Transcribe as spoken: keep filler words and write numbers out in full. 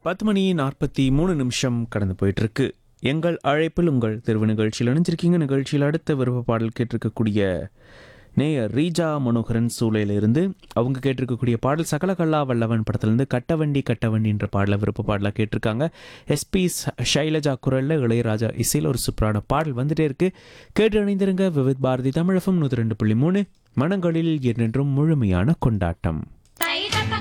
பத்து மணி நாற்பத்தி மூணு நிமிஷம் கடந்து போயிட்டுருக்கு. எங்கள் அழைப்பில் உங்கள் தேர்வு நிகழ்ச்சியில் இணைஞ்சிருக்கீங்க. நிகழ்ச்சியில் அடுத்த விருப்ப பாடல் கேட்டிருக்கக்கூடிய நேயர் ரீஜா மனோகரன் சூளையிலிருந்து அவங்க கேட்டிருக்கக்கூடிய பாடல் சகல கல்லா வல்லவன் படத்துலேருந்து கட்டவண்டி கட்டவண்டின்ற பாடலை விருப்ப பாடலாக கேட்டிருக்காங்க. எஸ்பி ஷைலஜா குரலில் இளையராஜா இசையில் ஒரு சூப்பரான பாடல் வந்துட்டே இருக்கு. கேட்டு இணைந்திருங்க. விவித் பாரதி தமிழகம் நூற்றி ரெண்டு புள்ளி மூணு மனங்களில் என்றென்றும் முழுமையான கொண்டாட்டம்.